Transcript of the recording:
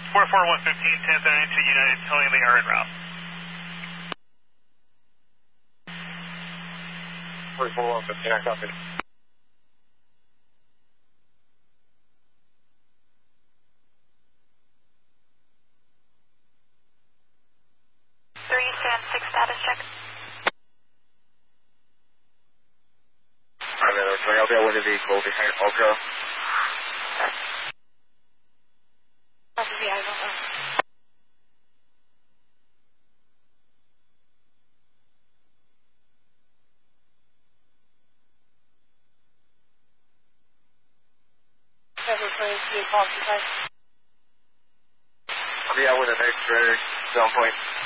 44115, 1032 United, telling they are en route. 44115, I copy. Six status check. Alright, okay, I'll get one of the vehicle behind Ultra. Probably, I don't know. I'll be out with an X-ray, 7 point.